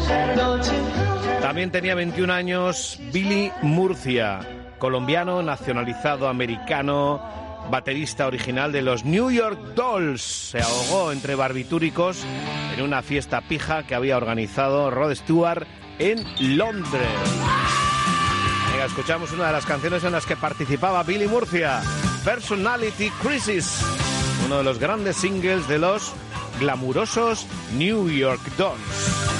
También tenía 21 años Billy Murcia, colombiano, nacionalizado americano, baterista original de los New York Dolls. Se ahogó entre barbitúricos en una fiesta pija que había organizado Rod Stewart en Londres. Venga, escuchamos una de las canciones en las que participaba Billy Murcia, Personality Crisis, uno de los grandes singles de los glamurosos New York Dolls.